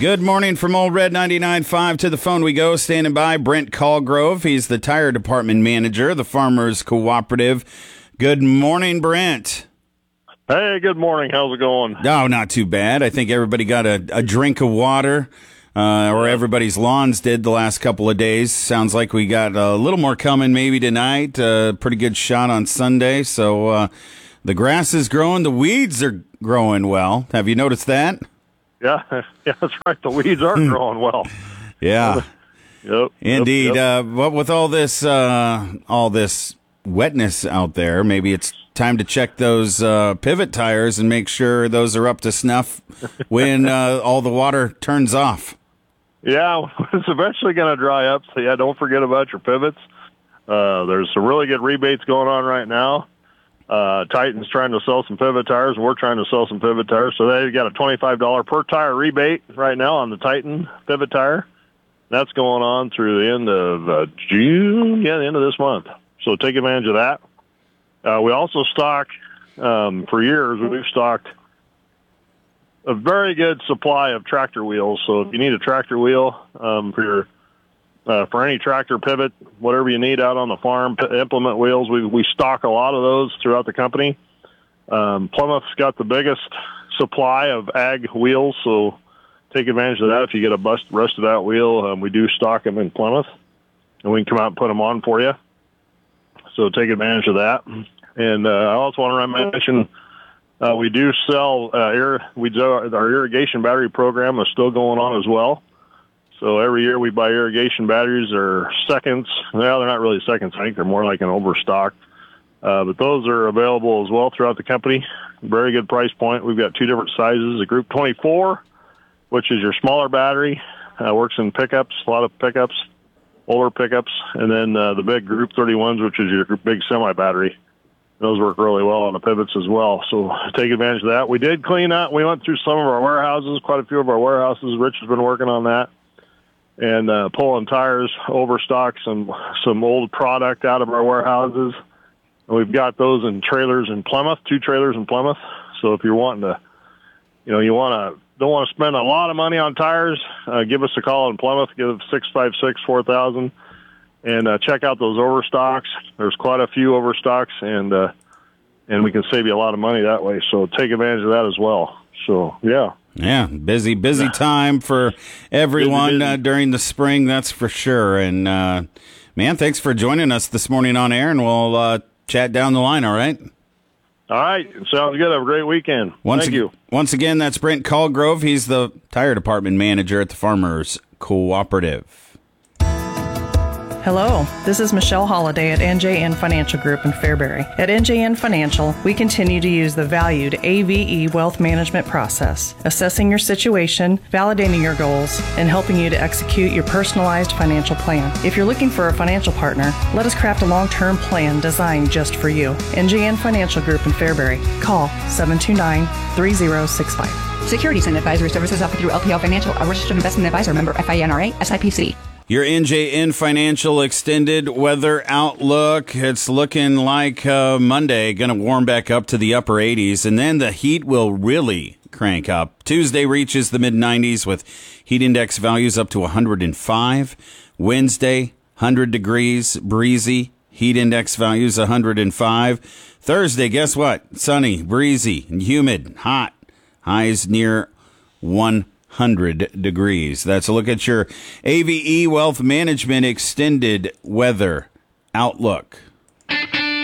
Good morning from Old Red 99.5. To the phone we go. Standing by, Brent Callgrove. He's the tire department manager, the Farmers Cooperative. Good morning, Brent. Hey, good morning. How's it going? Oh, not too bad. I think everybody got a drink of water, or everybody's lawns did the last couple of days. Sounds like we got a little more coming maybe tonight. Pretty good shot on Sunday. So the grass is growing. The weeds are growing well. Have you noticed that? Yeah, that's right. The weeds are growing well. Yeah. Yep. Indeed. Yep. But with all this wetness out there, maybe it's time to check those pivot tires and make sure those are up to snuff when all the water turns off. Yeah, it's eventually going to dry up. So, yeah, don't forget about your pivots. There's some really good rebates going on right now. Titan's trying to sell some pivot tires. We're trying to sell some pivot tires. So they've got a $25 per tire rebate right now on the Titan pivot tire. That's going on through the end of June. Yeah, the end of this month. So take advantage of that. We also stock, for years, we've stocked a very good supply of tractor wheels. So if you need a tractor wheel for any tractor pivot, whatever you need out on the farm, implement wheels, we stock a lot of those throughout the company. Plymouth's got the biggest supply of ag wheels, so take advantage of that. If you get a rusted out wheel, we do stock them in Plymouth, and we can come out and put them on for you. So take advantage of that. And I also want to mention we do sell our irrigation battery program is still going on as well. So every year we buy irrigation batteries or seconds. Well, they're not really seconds. I think they're more like an overstock. But those are available as well throughout the company. Very good price point. We've got two different sizes. A Group 24, which is your smaller battery, works in pickups, a lot of pickups, older pickups. And then the big Group 31s, which is your big semi-battery. Those work really well on the pivots as well. So take advantage of that. We did clean up. We went through some of our warehouses, quite a few of our warehouses. Rich has been working on that. And pulling tires, overstock some old product out of our warehouses. And we've got those in trailers in Plymouth, 2 trailers in Plymouth. So if you're wanting to, don't want to spend a lot of money on tires, give us a call in Plymouth. Give 656-4000, and check out those overstocks. There's quite a few overstocks, and we can save you a lot of money that way. So take advantage of that as well. So yeah. Yeah, busy time for everyone during the spring, that's for sure. And, man, thanks for joining us this morning on air, and we'll chat down the line, all right? All right. Sounds good. Have a great weekend. Thank you. Once again, that's Brent Callgrove. He's the tire department manager at the Farmers Cooperative. Hello, this is Michelle Holliday at NJN Financial Group in Fairbury. At NJN Financial, we continue to use the valued AVE wealth management process, assessing your situation, validating your goals, and helping you to execute your personalized financial plan. If you're looking for a financial partner, let us craft a long-term plan designed just for you. NJN Financial Group in Fairbury. Call 729-3065. Securities and advisory services offered through LPL Financial, a registered investment advisor, member FINRA, SIPC. Your NJN Financial extended weather outlook. It's looking like Monday going to warm back up to the upper 80s, and then the heat will really crank up. Tuesday reaches the mid-90s with heat index values up to 105. Wednesday, 100 degrees, breezy, heat index values 105. Thursday, guess what? Sunny, breezy, and humid, hot. Highs near 100 degrees. That's a look at your AVE Wealth Management extended weather outlook.